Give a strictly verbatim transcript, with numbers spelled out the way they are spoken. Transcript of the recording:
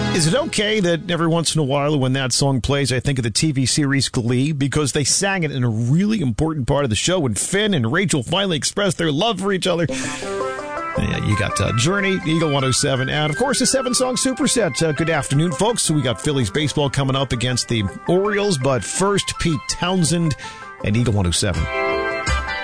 Is it okay that every once in a while when that song plays, I think of the T V series Glee, because they sang it in a really important part of the show when Finn and Rachel finally expressed their love for each other. Yeah, you got uh, Journey, Eagle one oh seven, and of course a seven-song superset. Uh, good afternoon, folks. So we got Phillies baseball coming up against the Orioles, but first, Pete Townsend and Eagle one oh seven.